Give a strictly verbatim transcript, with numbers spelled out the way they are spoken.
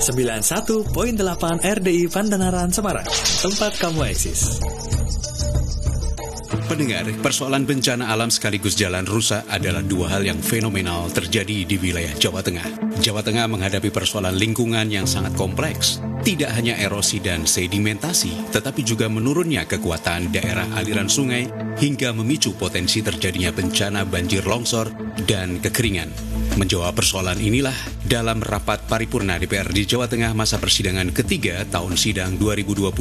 sembilan puluh satu koma delapan R D I Pandanaran Semarang, tempat kamu eksis. Pendengar, persoalan bencana alam sekaligus jalan rusak adalah dua hal yang fenomenal terjadi di wilayah Jawa Tengah. Jawa Tengah menghadapi persoalan lingkungan yang sangat kompleks. Tidak hanya erosi dan sedimentasi, tetapi juga menurunnya kekuatan daerah aliran sungai hingga memicu potensi terjadinya bencana banjir longsor dan kekeringan. Menjawab persoalan inilah dalam rapat paripurna D P R D Jawa Tengah masa persidangan ketiga tahun sidang dua ribu dua puluh